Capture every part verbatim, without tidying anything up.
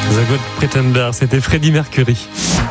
The God Pretender, c'était Freddie Mercury.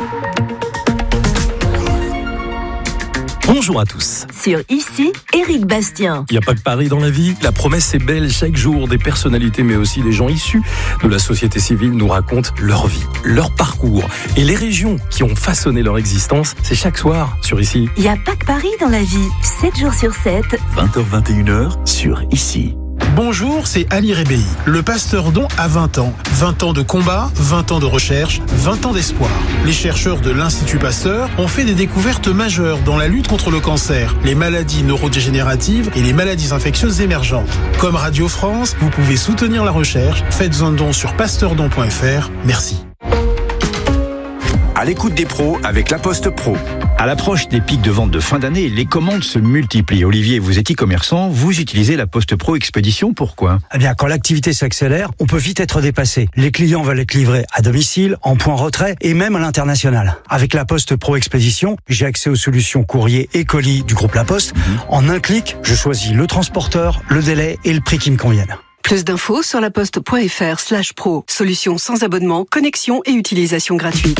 Bonjour à tous. Sur Ici, Éric Bastien. Il n'y a pas que Paris dans la vie. La promesse est belle. Chaque jour, des personnalités, mais aussi des gens issus de la société civile nous racontent leur vie, leur parcours et les régions qui ont façonné leur existence. C'est chaque soir sur Ici. Il n'y a pas que Paris dans la vie. sept jours sur sept. vingt heures vingt et une heures sur Ici. Bonjour, c'est Ali Rebéi. Le Pasteur Don a vingt ans. vingt ans de combat, vingt ans de recherche, vingt ans d'espoir. Les chercheurs de l'Institut Pasteur ont fait des découvertes majeures dans la lutte contre le cancer, les maladies neurodégénératives et les maladies infectieuses émergentes. Comme Radio France, vous pouvez soutenir la recherche. Faites un don sur pasteurdon point f r. Merci. À l'écoute des pros avec La Poste Pro. À l'approche des pics de vente de fin d'année, les commandes se multiplient. Olivier, vous êtes e-commerçant, vous utilisez La Poste Pro Expédition, pourquoi ? Eh bien, quand l'activité s'accélère, on peut vite être dépassé. Les clients veulent être livrés à domicile, en point retrait et même à l'international. Avec La Poste Pro Expédition, j'ai accès aux solutions courrier et colis du groupe La Poste. Mmh. En un clic, je choisis le transporteur, le délai et le prix qui me conviennent. Plus d'infos sur laposte.fr slash pro. Solution sans abonnement, connexion et utilisation gratuite.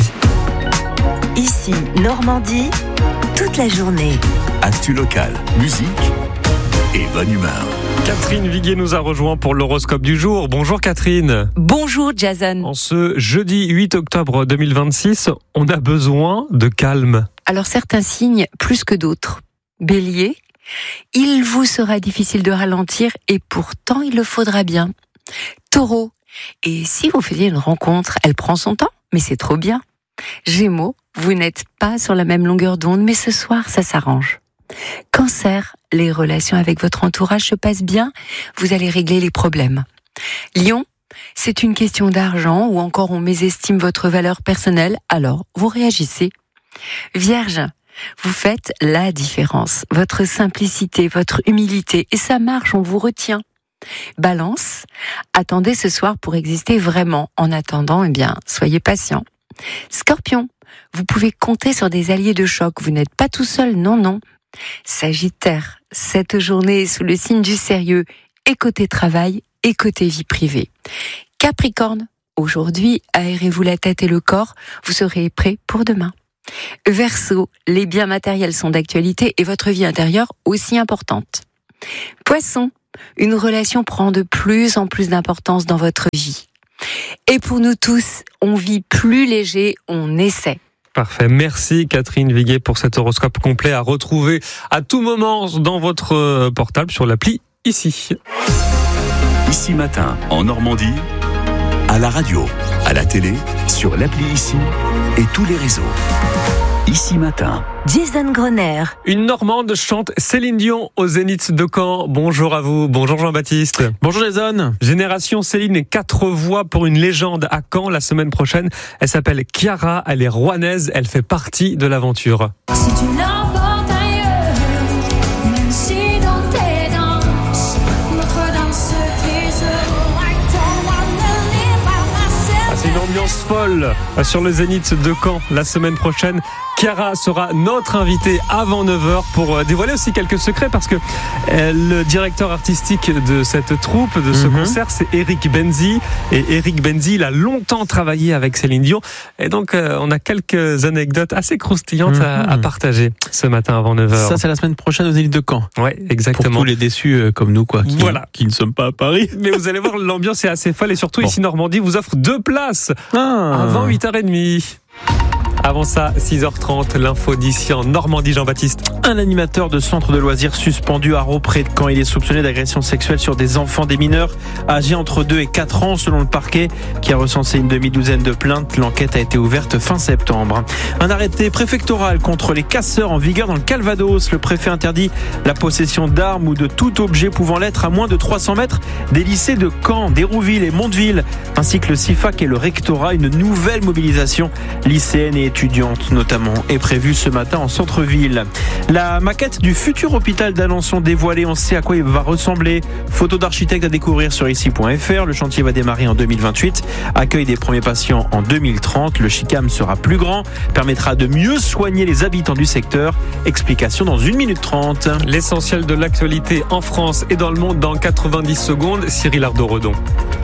Ici, Normandie, toute la journée. Actu locale, musique et bonne humeur. Catherine Viguier nous a rejoint pour l'horoscope du jour. Bonjour Catherine. Bonjour Jason. En ce jeudi huit octobre deux mille vingt-six, on a besoin de calme. Alors certains signes plus que d'autres. Bélier, il vous sera difficile de ralentir et pourtant il le faudra bien. Taureau, et si vous faisiez une rencontre, elle prend son temps, mais c'est trop bien. Gémeaux, vous n'êtes pas sur la même longueur d'onde, mais ce soir, ça s'arrange. Cancer, les relations avec votre entourage se passent bien, vous allez régler les problèmes. Lion, c'est une question d'argent ou encore on mésestime votre valeur personnelle, alors vous réagissez. Vierge, vous faites la différence, votre simplicité, votre humilité, et ça marche, on vous retient. Balance, attendez ce soir pour exister vraiment. En attendant, eh bien, soyez patient. Scorpion, vous pouvez compter sur des alliés de choc, vous n'êtes pas tout seul, non, non. Sagittaire, cette journée est sous le signe du sérieux, et côté travail, et côté vie privée. Capricorne, aujourd'hui, aérez-vous la tête et le corps, vous serez prêt pour demain. Verseau, les biens matériels sont d'actualité et votre vie intérieure aussi importante. Poisson, une relation prend de plus en plus d'importance dans votre vie. Et pour nous tous, on vit plus léger, on essaie. Parfait. Merci Catherine Viguier pour cet horoscope complet à retrouver à tout moment dans votre portable sur l'appli Ici. Ici Matin, en Normandie, à la radio, à la télé, sur l'appli Ici et tous les réseaux. Ici Matin. Jason Groner. Une Normande chante Céline Dion au Zénith de Caen. Bonjour à vous. Bonjour Jean-Baptiste. Bonjour Jason. Génération Céline et quatre voix pour une légende à Caen la semaine prochaine. Elle s'appelle Chiara, elle est rouennaise, elle fait partie de l'aventure. Si tu l'emportes ailleurs, même si dans tes danses, notre danse ah, c'est une ambiance folle sur le Zénith de Caen la semaine prochaine. Chiara sera notre invitée avant neuf heures pour dévoiler aussi quelques secrets parce que le directeur artistique de cette troupe, de ce mm-hmm. concert, c'est Eric Benzi. Et Eric Benzi, il a longtemps travaillé avec Céline Dion. Et donc, on a quelques anecdotes assez croustillantes mm-hmm. à, à partager ce matin avant neuf heures. Ça, c'est la semaine prochaine aux Zénith de Caen. Oui, exactement. Pour tous les déçus comme nous, quoi, qui, voilà. qui ne sommes pas à Paris. Mais vous allez voir, l'ambiance est assez folle. Et surtout, bon. Ici, Normandie vous offre deux places ah. avant huit heures trente. Avant ça, six heures trente, l'info d'ici en Normandie, Jean-Baptiste. Un animateur de centre de loisirs suspendu à Raux près de Caen. Il est soupçonné d'agression sexuelle sur des enfants, des mineurs âgés entre deux et quatre ans selon le parquet qui a recensé une demi-douzaine de plaintes. L'enquête a été ouverte fin septembre. Un arrêté préfectoral contre les casseurs en vigueur dans le Calvados. Le préfet interdit la possession d'armes ou de tout objet pouvant l'être à moins de trois cents mètres des lycées de Caen, d'Hérouville et Mondeville, ainsi que le CIFAC et le rectorat. Une nouvelle mobilisation lycéenne et étudiante notamment est prévue ce matin en centre-ville. La maquette du futur hôpital d'Alençon dévoilée, on sait à quoi il va ressembler. Photo d'architecte à découvrir sur ici point f r. Le chantier va démarrer en deux mille vingt-huit. Accueil des premiers patients en deux mille trente. Le Chicam sera plus grand, permettra de mieux soigner les habitants du secteur. Explication dans une minute trente. L'essentiel de l'actualité en France et dans le monde dans quatre-vingt-dix secondes. Cyril Ardo-Redon.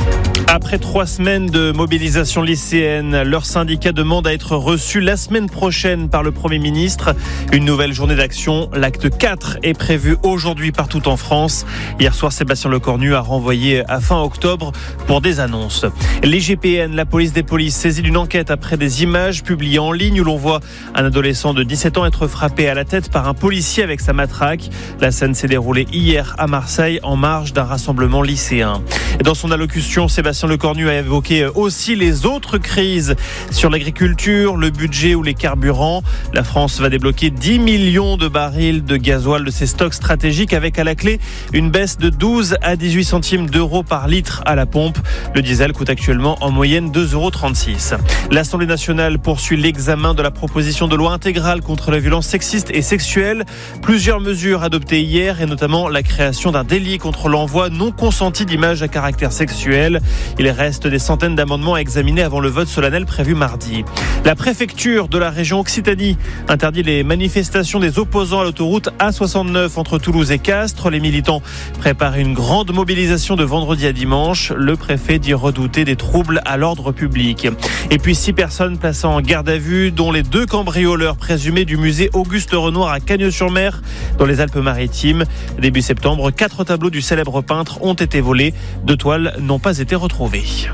Après trois semaines de mobilisation lycéenne, leur syndicat demande à être reçu la semaine prochaine par le Premier ministre. Une nouvelle journée d'action, l'acte quatre, est prévu aujourd'hui partout en France. Hier soir, Sébastien Lecornu a renvoyé à fin octobre pour des annonces. Les G P N, la police des polices, saisit d'une enquête après des images publiées en ligne où l'on voit un adolescent de dix-sept ans être frappé à la tête par un policier avec sa matraque. La scène s'est déroulée hier à Marseille en marge d'un rassemblement lycéen. Dans son allocution, Sébastien Lecornu a évoqué aussi les autres crises sur l'agriculture, le budget ou les carburants. La France va débloquer dix millions de barils de gasoil de ses stocks stratégiques avec à la clé une baisse de douze à dix-huit centimes d'euros par litre à la pompe. Le diesel coûte actuellement en moyenne deux euros trente-six. L'Assemblée nationale poursuit l'examen de la proposition de loi intégrale contre la violence sexiste et sexuelle. Plusieurs mesures adoptées hier et notamment la création d'un délit contre l'envoi non consenti d'images à caractère sexuel. Il reste des centaines d'amendements à examiner avant le vote solennel prévu mardi. La préfecture de la région Occitanie interdit les manifestations des opposants à l'autoroute A soixante-neuf entre Toulouse et Castres. Les militants préparent une grande mobilisation de vendredi à dimanche. Le préfet dit redouter des troubles à l'ordre public. Et puis six personnes placées en garde à vue, dont les deux cambrioleurs présumés du musée Auguste Renoir à Cagnes-sur-Mer, dans les Alpes-Maritimes. Début septembre, quatre tableaux du célèbre peintre ont été volés. Deux toiles n'ont pas été retrouvées.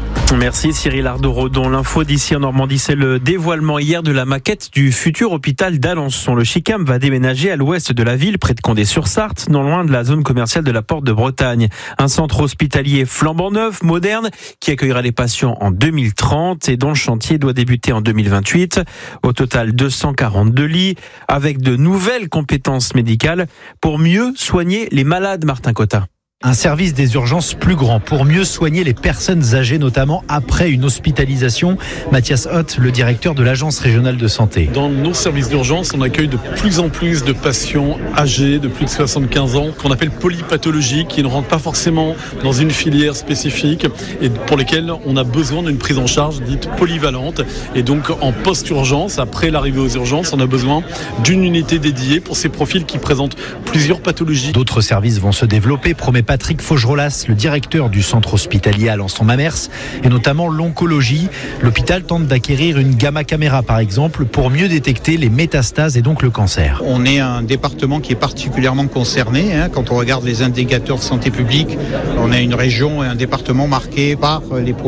Merci Cyril Ardo-Rodon. L'info d'ici en Normandie, c'est le dévoilement hier de la maquette du futur hôpital d'Alençon. Le Chicam va déménager à l'ouest de la ville, près de Condé-sur-Sarthe, non loin de la zone commerciale de la Porte de Bretagne. Un centre hospitalier flambant neuf, moderne, qui accueillera les patients en deux mille trente et dont le chantier doit débuter en deux mille vingt-huit. Au total, deux cent quarante-deux lits, avec de nouvelles compétences médicales pour mieux soigner les malades, Martin Cotta. Un service des urgences plus grand pour mieux soigner les personnes âgées, notamment après une hospitalisation. Mathias Hott, le directeur de l'Agence régionale de santé. Dans nos services d'urgence, on accueille de plus en plus de patients âgés de plus de soixante-quinze ans, qu'on appelle polypathologiques, qui ne rentrent pas forcément dans une filière spécifique et pour lesquels on a besoin d'une prise en charge dite polyvalente. Et donc en post-urgence, après l'arrivée aux urgences, on a besoin d'une unité dédiée pour ces profils qui présentent plusieurs pathologies. D'autres services vont se développer, promet Patrick Faugerolas, le directeur du centre hospitalier Alençon-Mamers, et notamment l'oncologie. L'hôpital tente d'acquérir une gamma caméra, par exemple, pour mieux détecter les métastases et donc le cancer. On est un département qui est particulièrement concerné. Hein, quand on regarde les indicateurs de santé publique, on a une région et un département marqués par les problèmes